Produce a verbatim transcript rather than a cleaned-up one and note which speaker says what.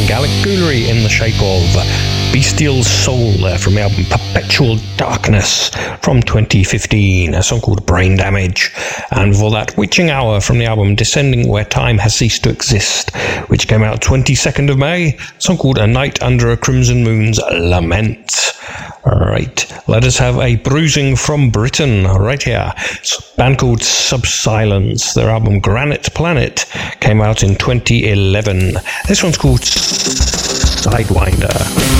Speaker 1: Gallic Goolery in the shape of Bestial Soul there from the album Perpetual Darkness from twenty fifteen, a song called Brain Damage. And before that, Witching Hour from the album Descending Where Time Has Ceased to Exist, which came out twenty-second of May, a song called A Night Under a Crimson Moon's Lament. Right, let us have a bruising from Britain right here. It's a band called Subsilence. Their album Granite Planet came out in twenty eleven. This one's called Sidewinder.